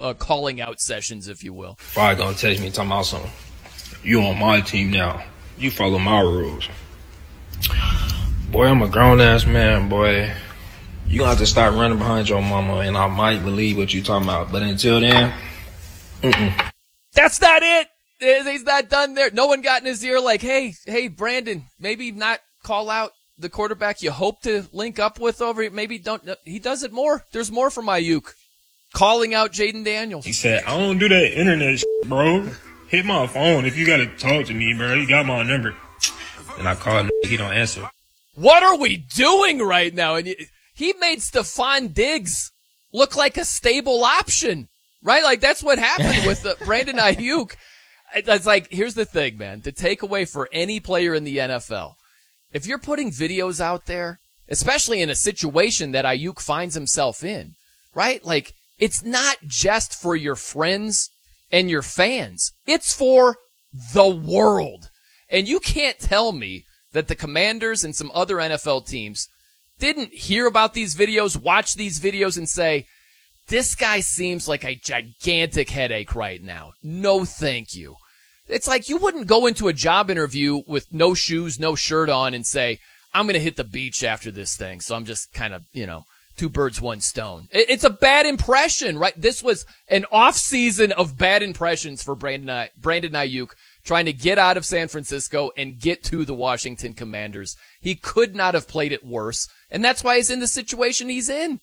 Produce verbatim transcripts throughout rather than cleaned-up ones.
uh, calling out sessions, if you will. Probably gonna text me talking about something. You on my team now. You follow my rules. Boy, I'm a grown-ass man, boy. You gonna have to start running behind your mama, and I might believe what you talking about. But until then, mm-mm. That's not it. He's not done there. No one got in his ear like, hey, hey, Brandon, maybe not call out the quarterback you hope to link up with over. Maybe don't. He does it more. There's more from Ayuk. Calling out Jaden Daniels. He said, I don't do that internet shit, bro. Hit my phone if you got to talk to me, bro. You got my number. And I call him, he don't answer. What are we doing right now? And he made Stephon Diggs look like a stable option, right? Like, that's what happened with uh, Brandon Ayuk. It's like, here's the thing, man. The takeaway for any player in the N F L, if you're putting videos out there, especially in a situation that Ayuk finds himself in, right? Like, it's not just for your friends and your fans. It's for the world. And you can't tell me that the Commanders and some other N F L teams didn't hear about these videos, watch these videos, and say, this guy seems like a gigantic headache right now. No thank you. It's like you wouldn't go into a job interview with no shoes, no shirt on and say, I'm going to hit the beach after this thing. So I'm just kind of, you know, two birds, one stone. It's a bad impression, right? This was an off season of bad impressions for Brandon, Brandon Ayuk trying to get out of San Francisco and get to the Washington Commanders. He could not have played it worse. And that's why he's in the situation he's in.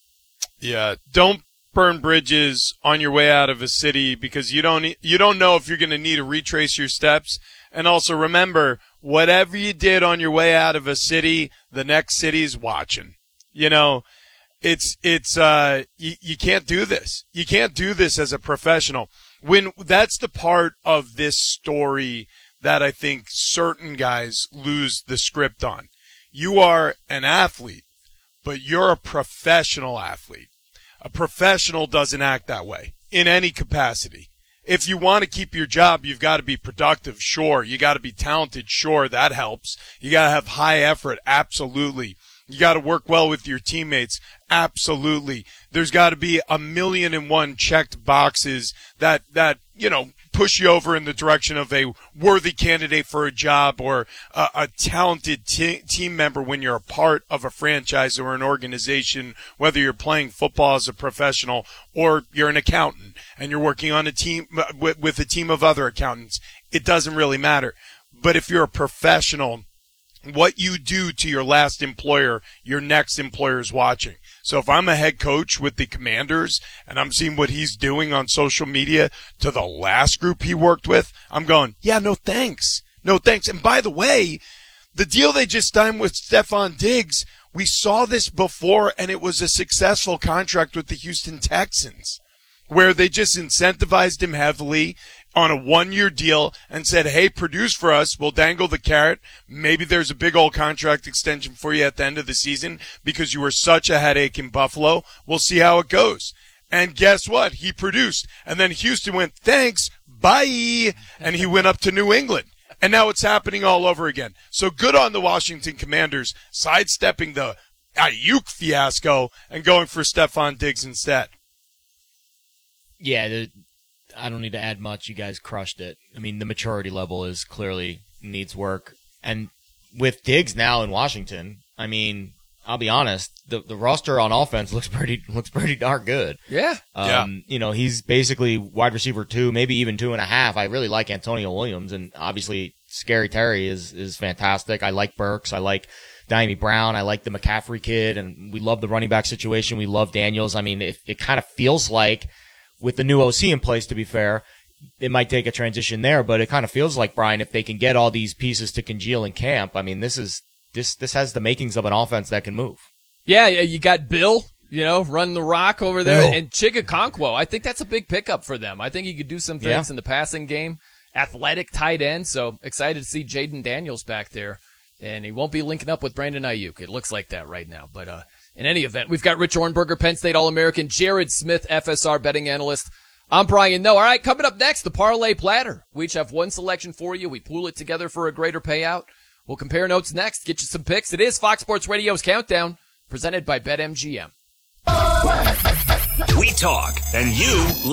Yeah, don't burn bridges on your way out of a city because you don't you don't know if you're going to need to retrace your steps. And also remember, whatever you did on your way out of a city, the next city's watching. You know, it's it's uh you, you can't do this. You can't do this as a professional. When that's the part of this story that I think certain guys lose the script on. You are an athlete, but you're a professional athlete. A professional doesn't act that way in any capacity. If you want to keep your job, you've got to be productive, sure. You got to be talented, sure. That helps. You got to have high effort, absolutely. You got to work well with your teammates, absolutely. There's got to be a million and one checked boxes that, that, you know, push you over in the direction of a worthy candidate for a job or a, a talented te- team member when you're a part of a franchise or an organization, whether you're playing football as a professional or you're an accountant and you're working on a team with, with a team of other accountants. It doesn't really matter. But if you're a professional, what you do to your last employer, your next employer is watching. So if I'm a head coach with the Commanders and I'm seeing what he's doing on social media to the last group he worked with, I'm going, yeah, no thanks. No thanks. And by the way, the deal they just signed with Stephon Diggs, we saw this before and it was a successful contract with the Houston Texans where they just incentivized him heavily on a one-year deal and said, hey, produce for us. We'll dangle the carrot. Maybe there's a big old contract extension for you at the end of the season because you were such a headache in Buffalo. We'll see how it goes. And guess what? He produced. And then Houston went, thanks, bye. And he went up to New England. And now it's happening all over again. So good on the Washington Commanders sidestepping the Ayuk fiasco and going for Stephon Diggs instead. Yeah, the I don't need to add much. You guys crushed it. I mean, the maturity level is clearly needs work. And with Diggs now in Washington, I mean, I'll be honest, the the roster on offense looks pretty looks pretty darn good. Yeah. Um, yeah. You know, he's basically wide receiver two, maybe even two and a half. I really like Antonio Williams, and obviously Scary Terry is is fantastic. I like Burks. I like Diami Brown. I like the McCaffrey kid, and we love the running back situation. We love Daniels. I mean, it, it kind of feels like, with the new O C in place, to be fair, it might take a transition there, but it kind of feels like, Brian, if they can get all these pieces to congeal in camp, I mean, this is this this has the makings of an offense that can move. Yeah, you got Bill, you know, running the rock over there, Bill. and Chigakonkwo. I think that's a big pickup for them. I think he could do some things Yeah. in the passing game. Athletic tight end, so excited to see Jaden Daniels back there. And he won't be linking up with Brandon Ayuk. It looks like that right now, but uh in any event, we've got Rich Ornberger, Penn State All-American, Jared Smith, F S R betting analyst. I'm Brian Noe. All right, coming up next, the Parlay Platter. We each have one selection for you. We pool it together for a greater payout. We'll compare notes next, get you some picks. It is Fox Sports Radio's Countdown, presented by BetMGM. We talk, and you